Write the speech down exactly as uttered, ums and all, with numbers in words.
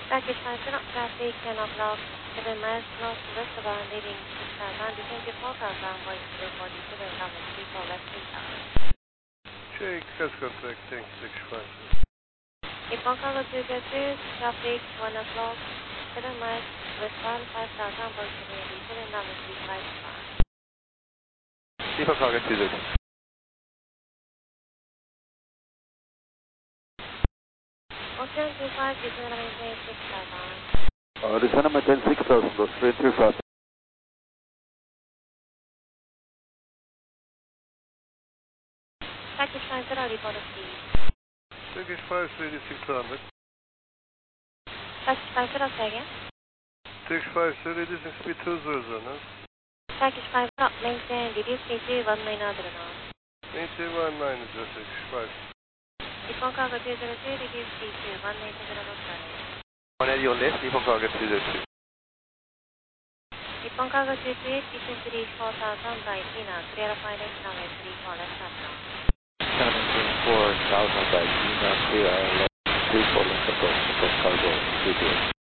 Package five zero, traffic ten o'clock, seven miles northwest about leading six thousand, descend to four thousand, voice zero forty-seven, number three four left three thousand. Check, that's contact, thanks, six five. Nippon Cargo two zero two, traffic one o'clock, seven miles westbound five thousand, voice seven eighty-seven, number three five five. Nippon Cargo two zero two. Ocean two five, descend and maintain six thousand. Uh, descend and maintain six thousand, go straight two five. Package five zero, report of speed. Package five, thirty-six hundred. Package five zero, say again. six five, reducing speed two zero zero, no? Package five zero, maintain, reduce speed to one nine zero now. Maintain one nine zero six five. Nippon Cargo two zero two, reduce speed to one nine zero knots runway. one eighty on left, Nippon Cargo two zero two. Nippon Cargo two two eight, descend three four thousand by Tina, clear a pilot runway three four left touchdown. four thousand by Tina, clear left three four left approach, Nippon Cargo two two eight.